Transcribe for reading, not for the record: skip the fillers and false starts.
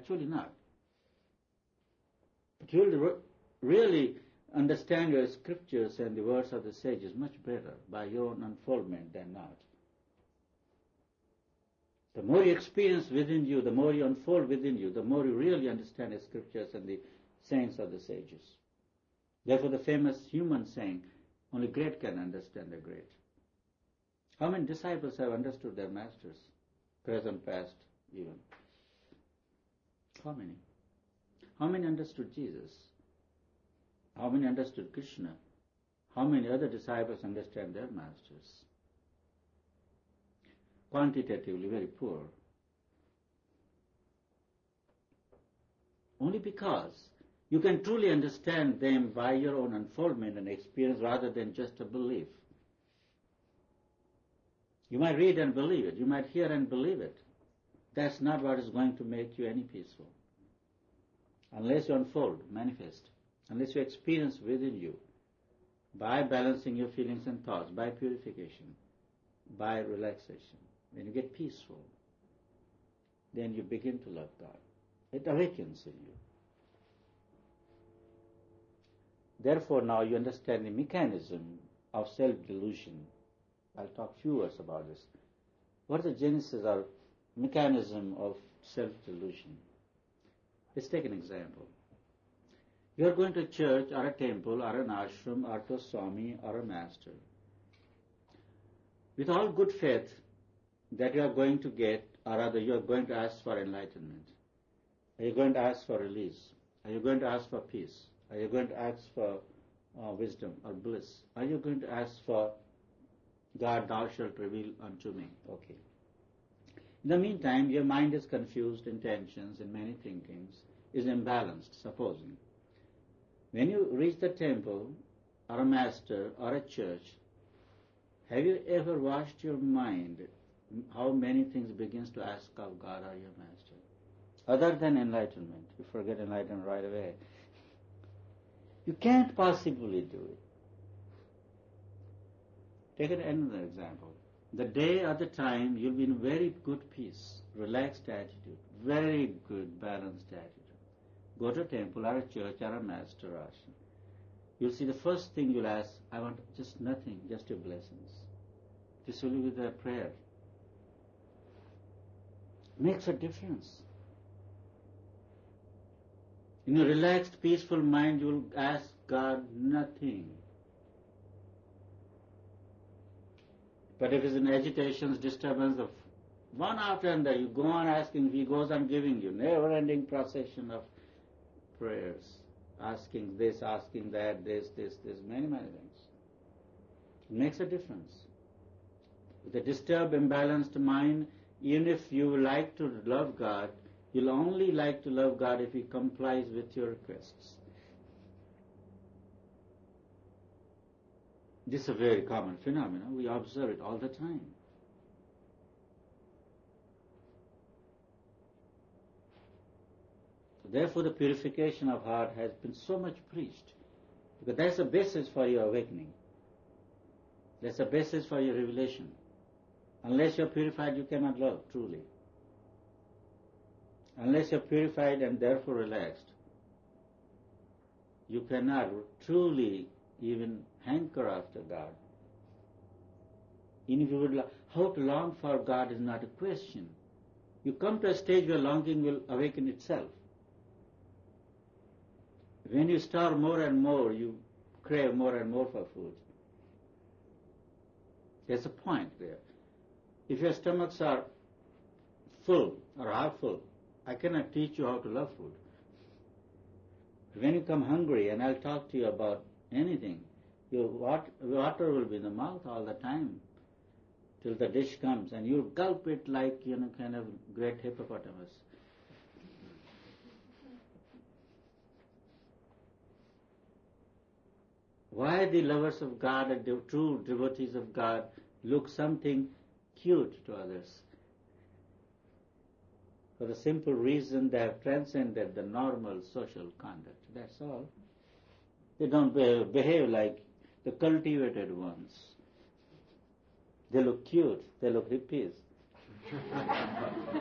Actually not. But you will really understand your scriptures and the words of the sages much better by your own unfoldment than not. The more you experience within you, the more you unfold within you, the more you really understand the scriptures and the sayings of the sages. Therefore the famous human saying, only great can understand the great. How many disciples have understood their masters, present, past, even? How many? How many understood Jesus? How many understood Krishna? How many other disciples understand their masters? Quantitatively very poor. Only because you can truly understand them by your own unfoldment and experience rather than just a belief. You might read and believe it. You might hear and believe it. That's not what is going to make you any peaceful. Unless you unfold, manifest, unless you experience within you, by balancing your feelings and thoughts, by purification, by relaxation, when you get peaceful, then you begin to love God. It awakens in you. Therefore now you understand the mechanism of self-delusion. I'll talk few words about this. What is the genesis or mechanism of self-delusion? Let's take an example. You are going to a church or a temple or an ashram or to a swami or a master. With all good faith that you are going to get, or rather you are going to ask for enlightenment. Are you going to ask for release? Are you going to ask for peace? Are you going to ask for wisdom or bliss? Are you going to ask for God, thou shalt reveal unto me? Okay. In the meantime, your mind is confused in tensions, in many thinkings, is imbalanced, supposing. When you reach the temple, or a master, or a church, have you ever watched your mind, how many things begins to ask of God or your master? Other than enlightenment. You forget enlightenment right away. You can't possibly do it. Take another example. The day or the time you'll be in very good peace, relaxed attitude, very good balanced attitude. Go to a temple or a church or a master ashram. You'll see the first thing you'll ask, I want just nothing, just your blessings. This will be with a prayer. Makes a difference. In a relaxed, peaceful mind, you'll ask God nothing. But if it's an agitations, disturbance of one after another, you go on asking, He goes on giving you. Never-ending procession of prayers. Asking this, asking that, this, many things. It makes a difference. With a disturbed, imbalanced mind, even if you like to love God, you'll only like to love God if He complies with your requests. This is a very common phenomenon. We observe it all the time. So therefore, the purification of heart has been so much preached, because that's the basis for your awakening. That's the basis for your revelation. Unless you're purified, you cannot love truly. Unless you're purified and therefore relaxed, you cannot truly even hanker after God. And if you would, how to long for God is not a question. You come to a stage where longing will awaken itself. When you starve more and more, you crave more and more for food. There's a point there. If your stomachs are full or half full, I cannot teach you how to love food. When you come hungry, and I'll talk to you about anything, your water will be in the mouth all the time till the dish comes, and you'll gulp it like, kind of great hippopotamus. Why the lovers of God and the true devotees of God look something cute to others? For the simple reason they have transcended the normal social conduct. That's all. They don't behave like the cultivated ones. They look cute. They look hippies.